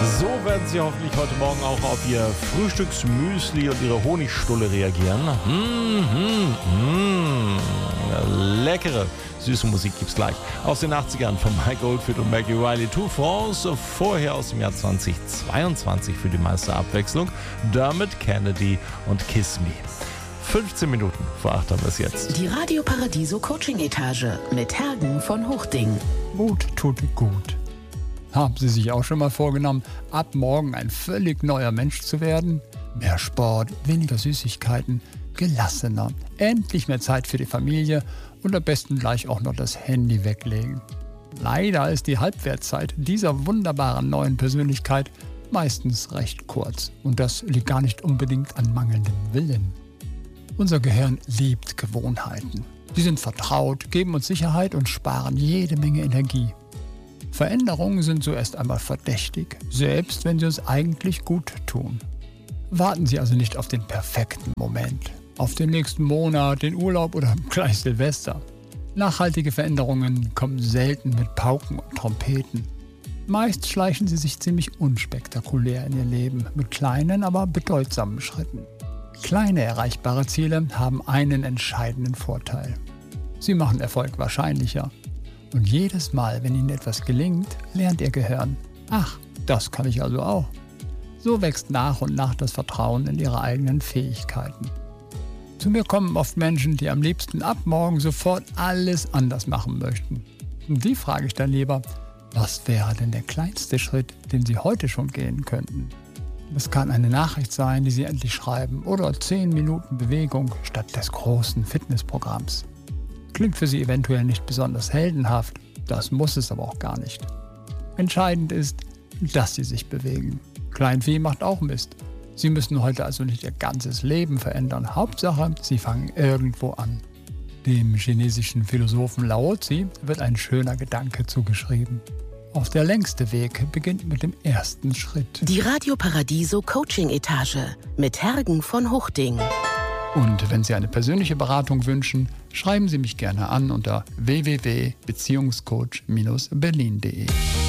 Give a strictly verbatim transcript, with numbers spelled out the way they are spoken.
So werden Sie hoffentlich heute Morgen auch auf Ihr Frühstücksmüsli und Ihre Honigstulle reagieren. Mmh, mmh, mmh. Leckere, süße Musik gibt's gleich. Aus den achtzigern von Mike Oldfield und Maggie Riley, Two Falls. Vorher aus dem Jahr zweitausendzweiundzwanzig für die meiste Abwechslung. Dermot Kennedy und Kiss Me. fünfzehn Minuten vor acht haben wir es jetzt. Die Radio Paradiso Coaching Etage mit Hergen von Huchting. Mut tut gut. Haben Sie sich auch schon mal vorgenommen, ab morgen ein völlig neuer Mensch zu werden? Mehr Sport, weniger Süßigkeiten, gelassener, endlich mehr Zeit für die Familie und am besten gleich auch noch das Handy weglegen. Leider ist die Halbwertszeit dieser wunderbaren neuen Persönlichkeit meistens recht kurz. Und das liegt gar nicht unbedingt an mangelndem Willen. Unser Gehirn liebt Gewohnheiten. Sie sind vertraut, geben uns Sicherheit und sparen jede Menge Energie. Veränderungen sind so erst einmal verdächtig, selbst wenn sie uns eigentlich gut tun. Warten Sie also nicht auf den perfekten Moment, auf den nächsten Monat, den Urlaub oder gleich Silvester. Nachhaltige Veränderungen kommen selten mit Pauken und Trompeten. Meist schleichen sie sich ziemlich unspektakulär in Ihr Leben, mit kleinen, aber bedeutsamen Schritten. Kleine erreichbare Ziele haben einen entscheidenden Vorteil. Sie machen Erfolg wahrscheinlicher. Und jedes Mal, wenn Ihnen etwas gelingt, lernt Ihr Gehirn, ach, das kann ich also auch. So wächst nach und nach das Vertrauen in Ihre eigenen Fähigkeiten. Zu mir kommen oft Menschen, die am liebsten ab morgen sofort alles anders machen möchten. Und die frage ich dann lieber, was wäre denn der kleinste Schritt, den Sie heute schon gehen könnten? Das kann eine Nachricht sein, die Sie endlich schreiben, oder zehn Minuten Bewegung statt des großen Fitnessprogramms. Klingt für Sie eventuell nicht besonders heldenhaft, das muss es aber auch gar nicht. Entscheidend ist, dass Sie sich bewegen. Kleinvieh macht auch Mist. Sie müssen heute also nicht Ihr ganzes Leben verändern. Hauptsache, Sie fangen irgendwo an. Dem chinesischen Philosophen Lao Tzu wird ein schöner Gedanke zugeschrieben. Auch der längste Weg beginnt mit dem ersten Schritt. Die Radio Paradiso Coaching Etage mit Hergen von Huchting. Und wenn Sie eine persönliche Beratung wünschen, schreiben Sie mich gerne an unter w w w punkt beziehungscoach Bindestrich berlin punkt de.